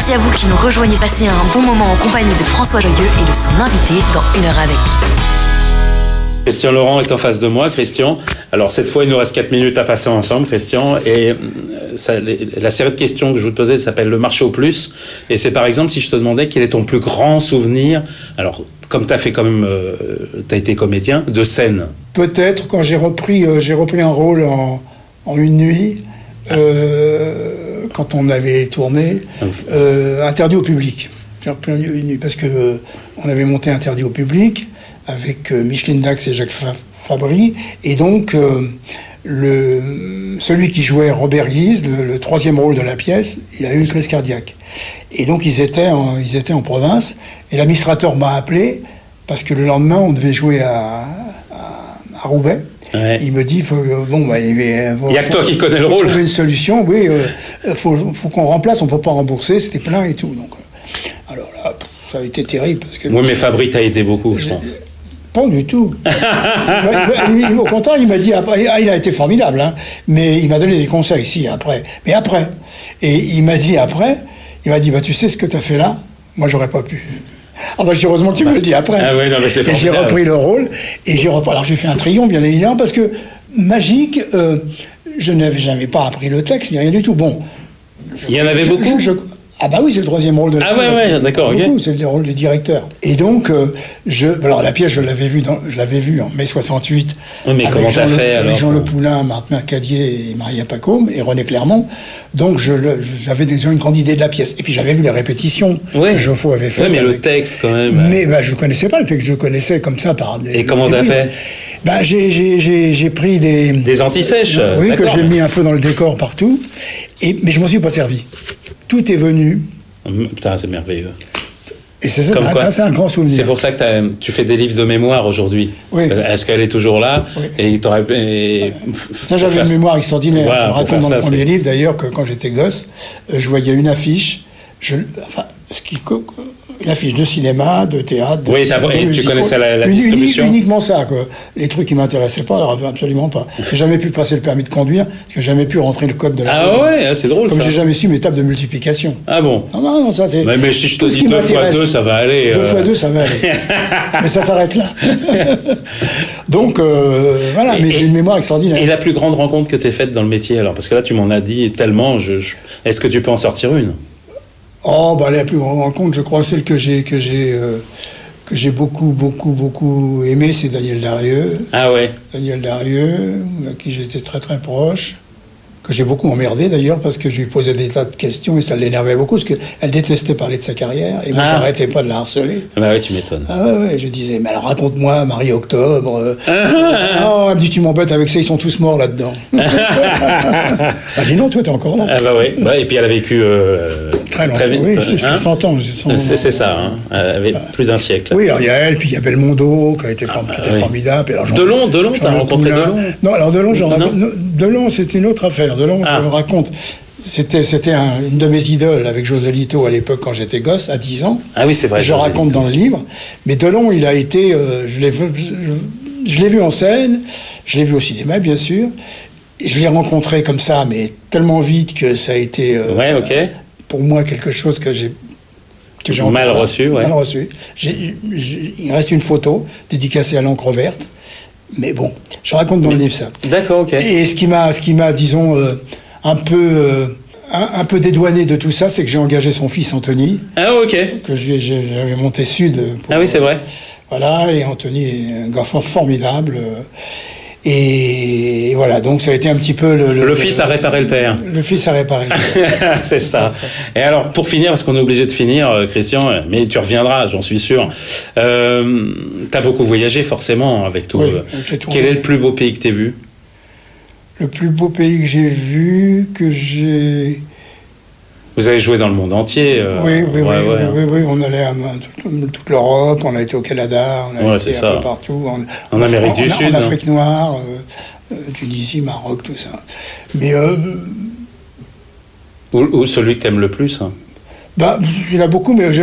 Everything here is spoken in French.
Merci à vous qui nous rejoignez. Passez un bon moment en compagnie de François Joyeux et de son invité dans Une heure avec. Christian Laurent est en face de moi. Christian, alors cette fois il nous reste 4 minutes à passer ensemble, Christian, et la série de questions que je vous posais s'appelle le marché au plus, et c'est par exemple si je te demandais quel est ton plus grand souvenir, alors comme tu as fait quand même, tu as été comédien, de scène. Peut-être quand j'ai repris un rôle en une nuit, quand on avait tourné, Interdit au public. J'ai repris une nuit parce que on avait monté Interdit au public avec Micheline Dax et Jacques Fabry, et donc celui qui jouait Robert Guise, le troisième rôle de la pièce, il a eu une crise cardiaque. Et donc ils étaient en province, et l'administrateur m'a appelé, parce que le lendemain on devait jouer à Roubaix. Ouais. Il me dit, il n'y a que toi qui connais le rôle. Trouver une solution, oui, faut qu'on remplace, on ne peut pas rembourser, c'était plein et tout. Donc, alors là, ça a été terrible. Parce que oui, mais Fabry t'a aidé beaucoup, je pense. Pas du tout. Au contraire, il m'a dit, il a été formidable, hein, mais il m'a donné des conseils, après. Mais après. Et il m'a dit, tu sais ce que tu as fait là? Moi, j'aurais pas pu. Heureusement que tu me le dis après. Ah oui, non, mais c'est et j'ai repris le rôle, alors j'ai fait un triomphe, bien évidemment, parce que Magique, je n'avais pas appris le texte, ni rien du tout. Bon. Il y en avait beaucoup? Ah bah oui, c'est le troisième rôle de la pièce. Ah ouais, d'accord, ok. C'est le rôle du directeur. Et donc, alors la pièce, je l'avais vue en mai 68. Oui, mais comment t'as fait alors? Avec Jean Le Poulain, Marthe Mercadier et Maria Pacôme et René Clermont. Donc j'avais déjà une grande idée de la pièce. Et puis j'avais vu les répétitions que Joffo avait faites. Oui, mais le texte quand même. Mais je connaissais pas le texte, je connaissais comme ça par des... Et comment t'as fait? J'ai pris des antisèches. Oui, que j'ai mis un peu dans le décor partout. Mais je m'en suis pas servi. Tout est venu. Putain, c'est merveilleux. Et c'est c'est un grand souvenir. C'est pour ça que tu fais des livres de mémoire aujourd'hui. Oui. Est-ce qu'elle est toujours là? Oui. Et ça, j'avais une mémoire extraordinaire. Voilà, je raconte dans le premier livre, d'ailleurs, que quand j'étais gosse, je voyais une affiche. Une affiche de cinéma, de théâtre, de tu connaissais la distribution. Uniquement ça, quoi. Les trucs qui m'intéressaient pas, alors absolument pas. J'ai jamais pu passer le permis de conduire, parce que j'ai jamais pu rentrer le code de la route. Ah ouais, c'est drôle. Comme ça. j'ai jamais su mes tables de multiplication. Ah bon? Non, ça c'est. Mais si je te dis 2 x 2, ça va aller. 2 x 2, ça va aller. Mais ça s'arrête là. Donc voilà, mais j'ai une mémoire extraordinaire. Et la plus grande rencontre que tu as faite dans le métier, alors? Parce que là, tu m'en as dit tellement. Est-ce que tu peux en sortir une? La plus grande rencontre, je crois, celle que j'ai beaucoup aimé, c'est Daniel Darieux. Ah ouais. Daniel Darieux, à qui j'étais très très proche, que j'ai beaucoup emmerdé d'ailleurs, parce que je lui posais des tas de questions et ça l'énervait beaucoup, parce qu'elle détestait parler de sa carrière, et moi j'arrêtais pas de la harceler. Bah oui, tu m'étonnes. Je disais, mais alors raconte-moi, Marie-Octobre. Elle me dit, tu m'embêtes avec ça, ils sont tous morts là-dedans. Elle dit, non, toi t'es encore là. Ah bah oui, et puis elle a vécu très longtemps, oui, jusqu'à 100 ans. C'est ça, elle avait plus d'un siècle. Oui, alors il y a elle, puis il y a Belmondo, qui était formidable. Delon, t'as rencontré Delon? Non, alors Delon, c'est une autre affaire. Delon, je le raconte. C'était une de mes idoles avec José Lito à l'époque quand j'étais gosse, à 10 ans. Ah oui, c'est vrai. Je raconte dans le livre. Mais Delon, il a été... je l'ai vu en scène, je l'ai vu au cinéma, bien sûr. Je l'ai rencontré comme ça, mais tellement vite que ça a été... pour moi, quelque chose que j'ai mal reçu. Mal reçu. Il reste une photo dédicacée à l'encre verte. Mais bon, je raconte dans le livre ça. D'accord, ok. Et ce qui m'a, disons, un peu dédouané de tout ça, c'est que j'ai engagé son fils Anthony. Ah ok. Que j'avais monté Sud. Ah oui, c'est vrai. Voilà, et Anthony est un garçon formidable. Et voilà, donc ça a été un petit peu le fils a réparé le père. Le fils a réparé le père. C'est ça. Et alors, pour finir, parce qu'on est obligé de finir, Christian, mais tu reviendras, j'en suis sûr. T'as beaucoup voyagé, forcément, avec tout. Oui, quel est le plus beau pays que t'aies vu? Le plus beau pays que j'ai vu, Vous avez joué dans le monde entier. Oui, on allait à toute l'Europe, on a été au Canada, on a été un peu partout. En Amérique du Sud. En Afrique noire, Tunisie, Maroc, tout ça. Mais... Ou celui que t'aimes le plus? Il y en a beaucoup, mais